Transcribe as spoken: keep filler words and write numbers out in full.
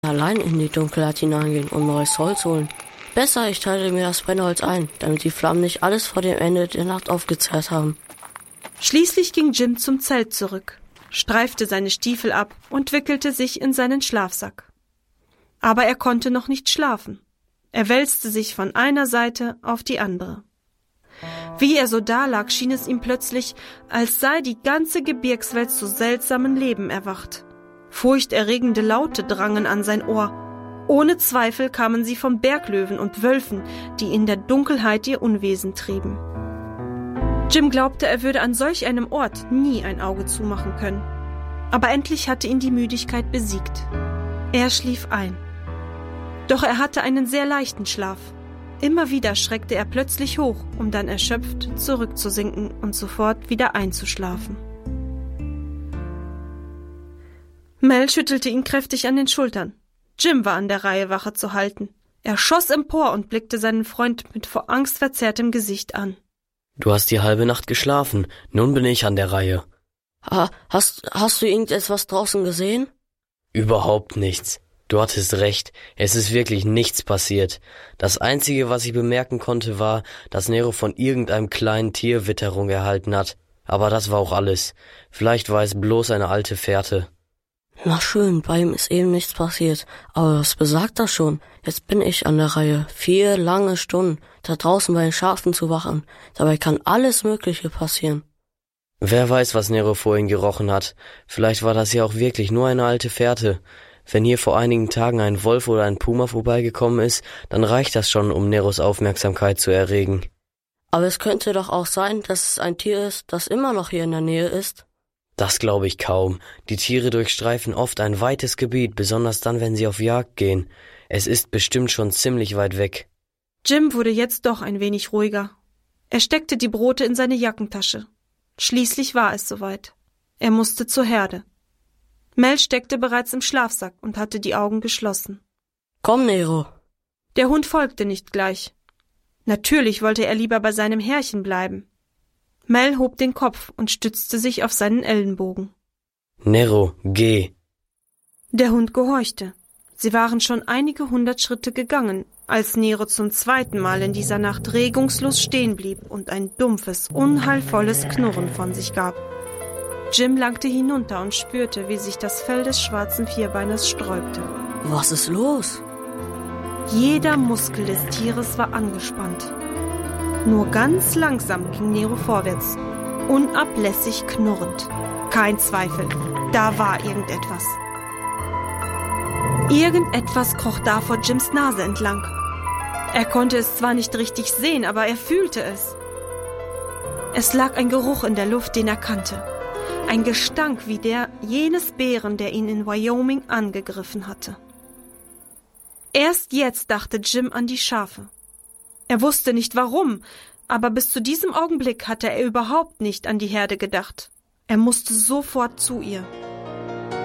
allein in die Dunkelheit hineingehen, um neues Holz holen. Besser, ich teile mir das Brennholz ein, damit die Flammen nicht alles vor dem Ende der Nacht aufgezehrt haben. Schließlich ging Jim zum Zelt zurück, streifte seine Stiefel ab und wickelte sich in seinen Schlafsack. Aber er konnte noch nicht schlafen. Er wälzte sich von einer Seite auf die andere. Wie er so dalag, schien es ihm plötzlich, als sei die ganze Gebirgswelt zu seltsamem Leben erwacht. Furchterregende Laute drangen an sein Ohr. Ohne Zweifel kamen sie von Berglöwen und Wölfen, die in der Dunkelheit ihr Unwesen trieben. Jim glaubte, er würde an solch einem Ort nie ein Auge zumachen können. Aber endlich hatte ihn die Müdigkeit besiegt. Er schlief ein. Doch er hatte einen sehr leichten Schlaf. Immer wieder schreckte er plötzlich hoch, um dann erschöpft zurückzusinken und sofort wieder einzuschlafen. Mel schüttelte ihn kräftig an den Schultern. Jim war an der Reihe, Wache zu halten. Er schoss empor und blickte seinen Freund mit vor Angst verzerrtem Gesicht an. Du hast die halbe Nacht geschlafen, nun bin ich an der Reihe. Ha, hast, hast du irgendetwas draußen gesehen? Überhaupt nichts. Du hattest recht, es ist wirklich nichts passiert. Das Einzige, was ich bemerken konnte, war, dass Nero von irgendeinem kleinen Tier Witterung erhalten hat. Aber das war auch alles. Vielleicht war es bloß eine alte Fährte. Na schön, bei ihm ist eben nichts passiert. Aber was besagt das schon? Jetzt bin ich an der Reihe. Vier lange Stunden, da draußen bei den Schafen zu wachen. Dabei kann alles Mögliche passieren. Wer weiß, was Nero vorhin gerochen hat. Vielleicht war das ja auch wirklich nur eine alte Fährte. Wenn hier vor einigen Tagen ein Wolf oder ein Puma vorbeigekommen ist, dann reicht das schon, um Neros Aufmerksamkeit zu erregen. Aber es könnte doch auch sein, dass es ein Tier ist, das immer noch hier in der Nähe ist. Das glaube ich kaum. Die Tiere durchstreifen oft ein weites Gebiet, besonders dann, wenn sie auf Jagd gehen. Es ist bestimmt schon ziemlich weit weg. Jim wurde jetzt doch ein wenig ruhiger. Er steckte die Brote in seine Jackentasche. Schließlich war es soweit. Er musste zur Herde. Mel steckte bereits im Schlafsack und hatte die Augen geschlossen. Komm, Nero. Der Hund folgte nicht gleich. Natürlich wollte er lieber bei seinem Herrchen bleiben. Mel hob den Kopf und stützte sich auf seinen Ellenbogen. Nero, geh. Der Hund gehorchte. Sie waren schon einige hundert Schritte gegangen, als Nero zum zweiten Mal in dieser Nacht regungslos stehen blieb und ein dumpfes, unheilvolles Knurren von sich gab. Jim langte hinunter und spürte, wie sich das Fell des schwarzen Vierbeiners sträubte. Was ist los? Jeder Muskel des Tieres war angespannt. Nur ganz langsam ging Nero vorwärts, unablässig knurrend. Kein Zweifel, da war irgendetwas. Irgendetwas kroch da vor Jims Nase entlang. Er konnte es zwar nicht richtig sehen, aber er fühlte es. Es lag ein Geruch in der Luft, den er kannte. Ein Gestank wie der jenes Bären, der ihn in Wyoming angegriffen hatte. Erst jetzt dachte Jim an die Schafe. Er wusste nicht warum, aber bis zu diesem Augenblick hatte er überhaupt nicht an die Herde gedacht. Er musste sofort zu ihr.